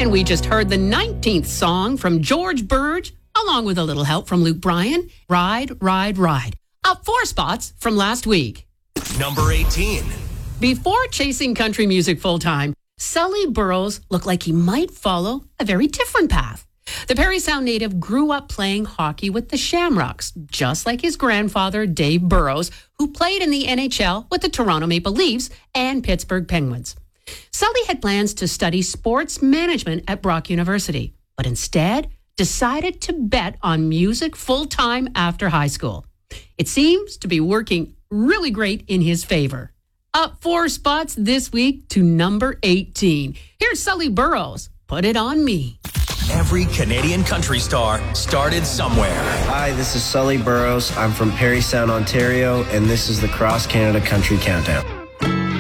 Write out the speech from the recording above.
And we just heard the 19th song from George Burge, along with a little help from Luke Bryan, Ride, Ride, Ride. Up 4 spots from last week. Number 18. Before chasing country music full-time, Sully Burrows looked like he might follow a very different path. The Parry Sound native grew up playing hockey with the Shamrocks, just like his grandfather, Dave Burrows, who played in the NHL with the Toronto Maple Leafs and Pittsburgh Penguins. Sully had plans to study sports management at Brock University, but instead decided to bet on music full-time after high school. It seems to be working really great in his favor. Up 4 spots this week to number 18. Here's Sully Burrows, Put It On Me. Every Canadian country star started somewhere. Hi, this is Sully Burrows. I'm from Parry Sound, Ontario, and this is the Cross Canada Country Countdown.